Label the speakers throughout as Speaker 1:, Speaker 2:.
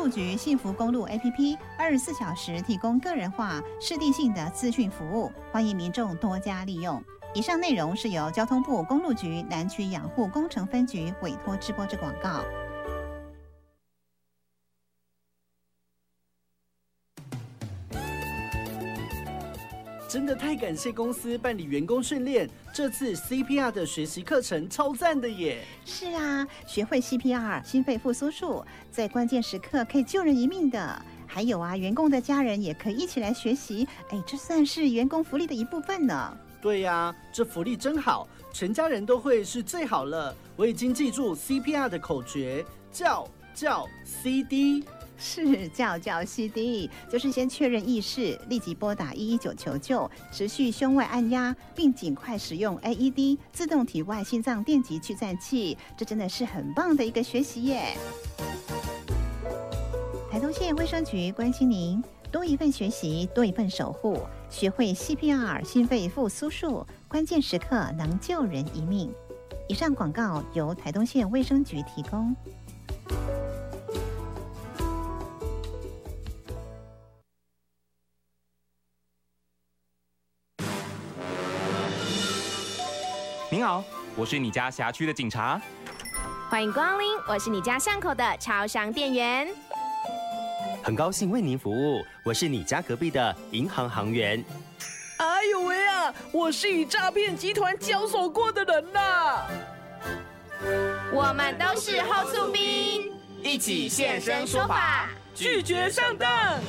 Speaker 1: 局幸福公路 APP 24小时提供个人化、适地性的资讯服务，欢迎民众多加利用。以上内容是由交通部公路局南区养护工程分局委托直播之广告。
Speaker 2: 真的太感谢公司办理员工训练，这次 CPR 的学习课程超赞的耶！
Speaker 1: 是啊，学会 CPR 心肺复苏术，在关键时刻可以救人一命的。还有啊，员工的家人也可以一起来学习，这算是员工福利的一部分呢。
Speaker 2: 对呀，这福利真好，全家人都会是最好了。我已经记住 CPR 的口诀，叫 CD。
Speaker 1: 是叫 CD， 就是先确认意识，立即拨打119求救，持续胸外按压，并尽快使用 AED 自动体外心脏电极去颤器。这真的是很棒的一个学习耶！台东县卫生局关心您，多一份学习，多一份守护，学会 CPR 心肺复苏术，关键时刻能救人一命。以上广告由台东县卫生局提供。
Speaker 3: 您好，我是你家辖区的警察。
Speaker 4: 欢迎光临，我是你家巷口的超商店员。
Speaker 5: 很高兴为您服务，我是你家隔壁的银行行员。
Speaker 6: 哎呦喂啊，我是与诈骗集团交手过的人呐。
Speaker 4: 我们都是后速兵，
Speaker 3: 一起现身说法，
Speaker 6: 拒绝上当。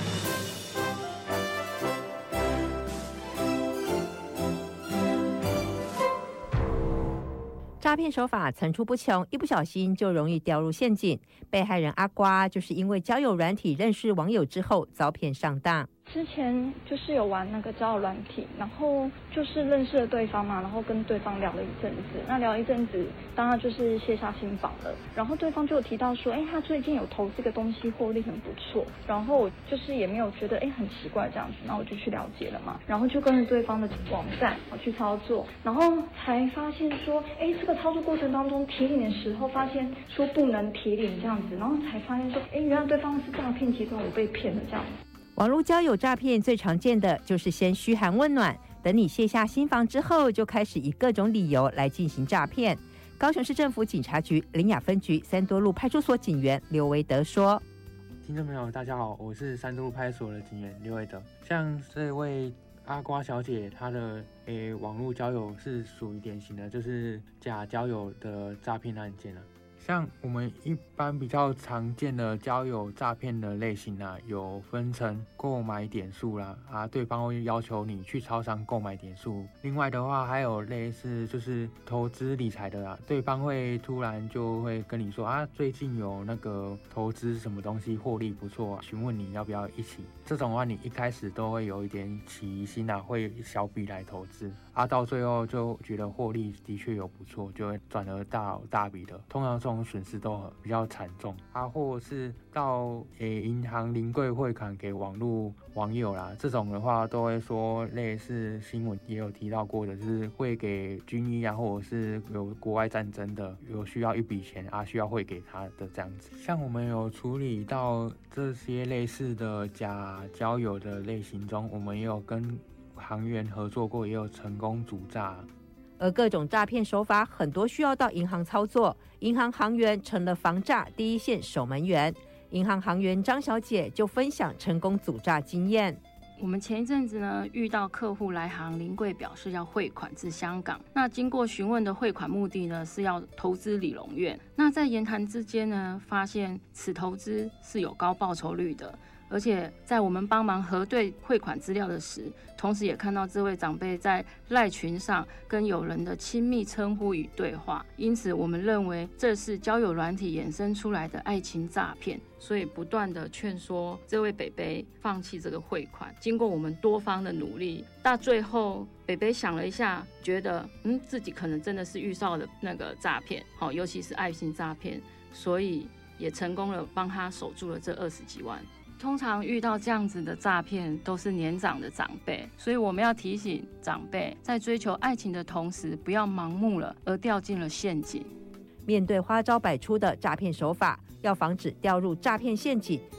Speaker 7: 诈骗手法层出不穷，一不小心就容易掉入陷阱。被害人阿瓜就是因为交友软体认识网友之后遭骗上当。
Speaker 8: 之前就是有玩那个交友软体，然后就是认识了对方嘛，然后跟对方聊了一阵子。那聊一阵子，当然就是卸下心防了。然后对方就有提到说，他最近有投这个东西，获利很不错。然后我就是也没有觉得很奇怪这样子，那我就去了解了嘛。然后就跟着对方的网站我去操作，然后才发现说，这个操作过程当中提领的时候，发现说不能提领这样子，然后才发现说，原来对方是诈骗集团，我被骗了这样子。
Speaker 7: 网络交友诈骗最常见的就是先嘘寒问暖，等你卸下心防之后，就开始以各种理由来进行诈骗。高雄市政府警察局苓雅分局三多路派出所警员刘维德说：
Speaker 9: 听众朋友大家好，我是三多路派出所的警员刘维德。像这位阿瓜小姐，她的网络交友是属于典型的就是假交友的诈骗案件啊。像我们一般比较常见的交友诈骗的类型啊，有分成购买点数啦，对方会要求你去超商购买点数。另外的话，还有类似就是投资理财的对方会突然就会跟你说最近有那个投资什么东西获利不错，询问你要不要一起。这种的话，你一开始都会有一点起疑心会小笔来投资到最后就觉得获利的确有不错，就会转而大笔的。通常这种损失都比较惨重或是到银行临柜汇款给网络网友啦，这种的话都会说类似新闻也有提到过的，就是会给军医或者是有国外战争的有需要一笔钱需要汇给他的这样子。像我们有处理到这些类似的假交友的类型中，我们也有跟行员合作过，也有成功阻诈。
Speaker 7: 而各种诈骗手法很多需要到银行操作，银行行员成了防诈第一线守门员。银行行员张小姐就分享成功阻诈经验。
Speaker 10: 我们前一阵子呢，遇到客户来行临柜表示要汇款至香港，那经过询问的汇款目的呢，是要投资理容院。那在言谈之间呢，发现此投资是有高报酬率的，而且在我们帮忙核对汇款资料的时，同时也看到这位长辈在赖群上跟友人的亲密称呼与对话，因此我们认为这是交友软体衍生出来的爱情诈骗，所以不断的劝说这位北北放弃这个汇款。经过我们多方的努力，到最后北北想了一下，觉得自己可能真的是遇上了那个诈骗，尤其是爱情诈骗，所以也成功了帮他守住了这20几万。通常遇到这样子的诈骗都是年长的长辈，所以我们要提醒长辈，在追求爱情的同时，不要盲目了而掉进了陷阱。
Speaker 7: 面对花招百出的诈骗手法，要防止掉入诈骗陷阱，